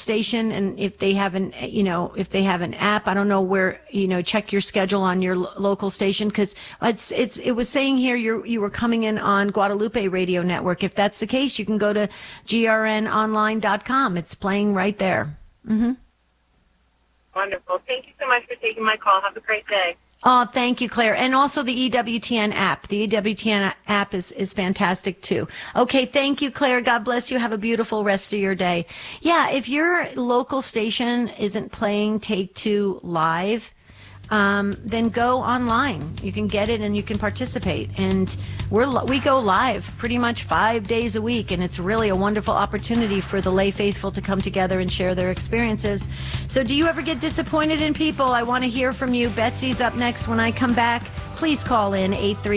station, and if they have if they have an app, I don't know where, check your schedule on your local station, because it was saying here you were coming in on Guadalupe Radio Network. If that's the case, you can go to grnonline.com. It's playing right there. Mm-hmm. Wonderful. Thank you so much for taking my call. Have a great day. Oh, thank you, Claire. And also the EWTN app. The EWTN app is fantastic, too. Okay, thank you, Claire. God bless you. Have a beautiful rest of your day. Yeah, if your local station isn't playing Take Two live, then go online. You can get it and you can participate. And we go live pretty much 5 days a week, and it's really a wonderful opportunity for the lay faithful to come together and share their experiences. So do you ever get disappointed in people? I want to hear from you. Betsy's up next when I come back. Please call in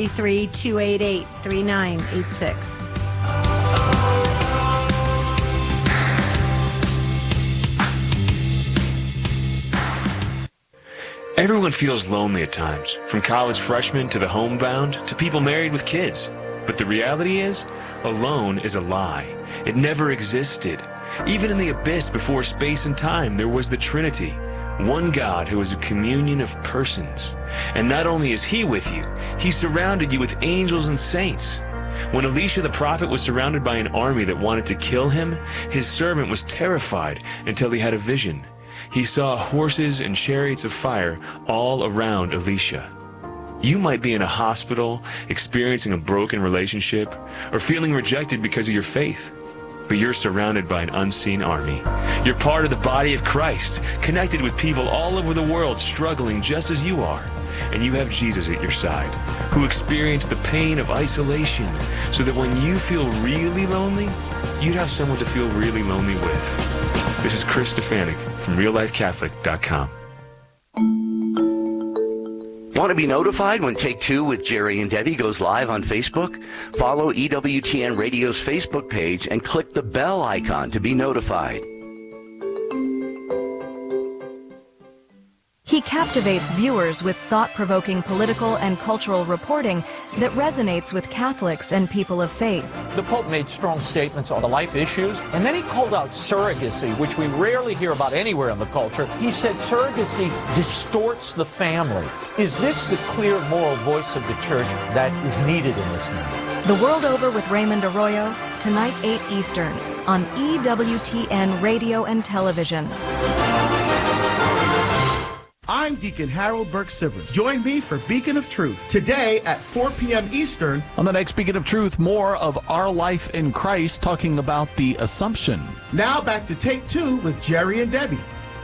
833-288-3986. Everyone feels lonely at times, from college freshmen to the homebound to people married with kids. But the reality is, alone is a lie. It never existed. Even in the abyss before space and time, there was the Trinity, one God who is a communion of persons. And not only is He with you, He surrounded you with angels and saints. When Elisha the prophet was surrounded by an army that wanted to kill him, his servant was terrified until he had a vision. He saw horses and chariots of fire all around Elisha. You might be in a hospital, experiencing a broken relationship, or feeling rejected because of your faith. But you're surrounded by an unseen army. You're part of the body of Christ, connected with people all over the world struggling just as you are. And you have Jesus at your side, who experienced the pain of isolation, so that when you feel really lonely, you'd have someone to feel really lonely with. This is Chris Stefanik from RealLifeCatholic.com. Want to be notified when Take Two with Jerry and Debbie goes live on Facebook? Follow EWTN Radio's Facebook page and click the bell icon to be notified. He captivates viewers with thought-provoking political and cultural reporting that resonates with Catholics and people of faith. The Pope made strong statements on the life issues, and then he called out surrogacy, which we rarely hear about anywhere in the culture. He said surrogacy distorts the family. Is this the clear moral voice of the Church that is needed in this moment? The World Over with Raymond Arroyo, tonight 8 Eastern, on EWTN Radio and Television. I'm Deacon Harold Burke-Sivers. Join me for Beacon of Truth today at 4 p.m. Eastern. On the next Beacon of Truth, more of Our Life in Christ, talking about the Assumption. Now back to Take Two with Jerry and Debbie.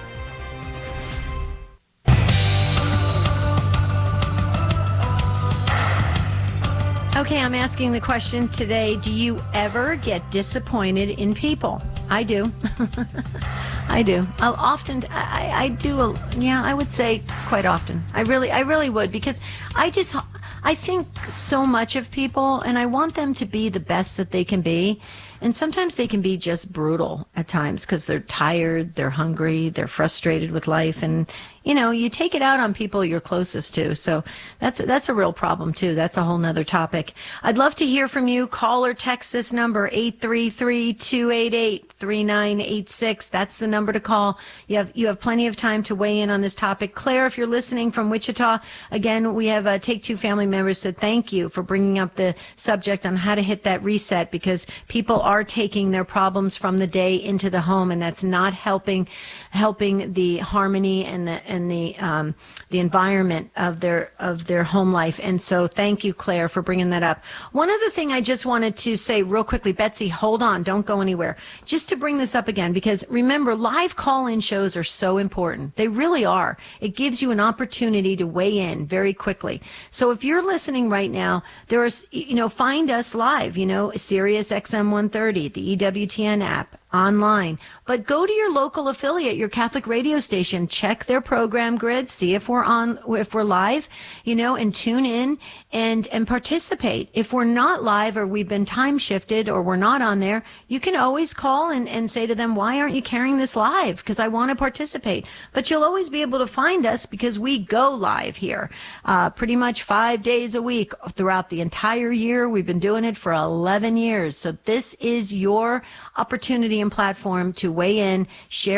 Okay, I'm asking the question today, do you ever get disappointed in people? I do. I do. I do. I would say quite often. I really would, because I think so much of people, and I want them to be the best that they can be. And sometimes they can be just brutal at times because they're tired, they're hungry, they're frustrated with life. And, you take it out on people you're closest to. So that's a real problem, too. That's a whole nother topic. I'd love to hear from you. Call or text this number, 833-288-3986. That's the number to call. You have plenty of time to weigh in on this topic. Claire, if you're listening from Wichita, again, we have Take Two family members said thank you for bringing up the subject on how to hit that reset, because people are taking their problems from the day into the home, and that's not helping the harmony and the environment of their home life. And so thank you, Claire, for bringing that up. One other thing I just wanted to say real quickly, Betsy, hold on, don't go anywhere. Just to bring this up again, because remember, live call-in shows are so important. They really are. It gives you an opportunity to weigh in very quickly. So if you're listening right now, find us live, Sirius XM 130, the EWTN app, online, but go to your local affiliate, your Catholic radio station, check their program grid, see if we're live, and tune in and participate. If we're not live, or we've been time shifted, or we're not on there, you can always call and say to them, why aren't you carrying this live? Because I want to participate. But you'll always be able to find us because we go live here pretty much 5 days a week throughout the entire year. We've been doing it for 11 years. So this is your opportunity and platform to weigh in, share